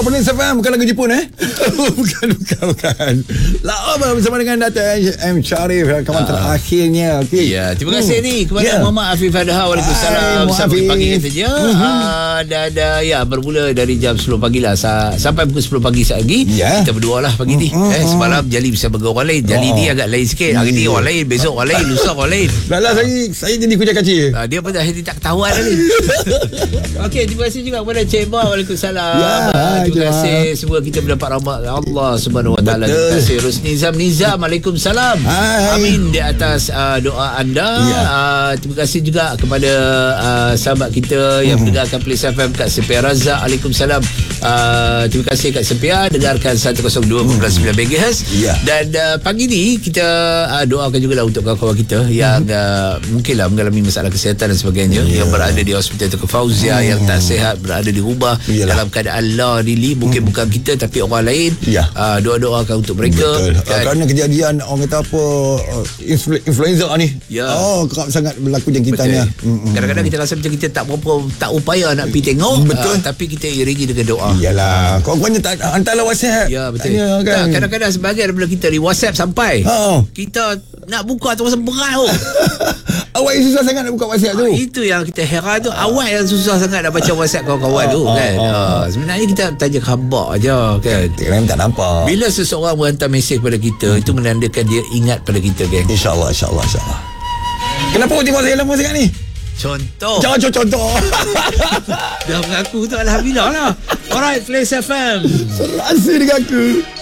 Plains FM bukan lagu Jepun bukan. Lama bersama dengan Dato' M. Sharif kawan terakhirnya. Okey. Ya, terima kasih ni kepada Muhammad Afif Adha. Waalaikumsalam. Sampai pagi katanya. Dan bermula dari jam 10 pagi lah sampai pukul 10 pagi saat lagi. Kita berdua lah pagi ni. Semalam Jali bersama dengan orang lain. Jali ni agak lain sikit. Hari ni orang lain, besok orang lain, lusa orang lain. Dah saya jadi kucing kacil. Dia pun dah tak ketahuan ni. Okey, terima kasih juga kepada Cik Ba. Waalaikumsalam. Terima kasih semua kita mendapat rahmat Allah Subhanahu Wa Taala. Terima kasih Rusni Nizam. Waalaikumsalam. Amin di atas doa anda. Terima kasih juga kepada sahabat kita yang mendengarkan Plains FM Kak Sepia Razak. Waalaikumsalam. Terima kasih Kak Sepia dengarkan 102.9 MHz. Dan pagi ni kita doakan jugalah untuk kawan-kawan kita yang mungkinlah mengalami masalah kesihatan dan sebagainya, yang berada di hospital Tengku Fauzia, yang tak sihat, berada di rumah dalam keadaan really mungkin bukan kita tapi orang lain. Doa-doakan untuk mereka. Kerana kejadian orang kata apa influenza ni kerap sangat berlaku jangkitannya. Kadang-kadang kita rasa macam kita tak upaya nak pergi tengok, tapi kita iringi dengan doa. Iyalah, korang-korangnya tak hantarlah WhatsApp. Ya, betul. Kan? Kadang-kadang sebahagian daripada kita di WhatsApp sampai kita nak buka tu rasa berat tu. Awak yang susah sangat nak buka WhatsApp tu. Itu yang kita heran tu. Awak yang susah sangat nak baca WhatsApp kawan-kawan tu kan. Sebenarnya kita tanya khabar aja kan. Memang tak nampak. Bila seseorang menghantar mesej pada kita, itu menandakan dia ingat pada kita, geng. InsyaAllah. Kenapa awak tengok saya lama sangat ni? Contoh. Jangan contoh. Dah mengaku tu, alhamdulillah lah. Alright, Plains FM. Serasi dengan aku.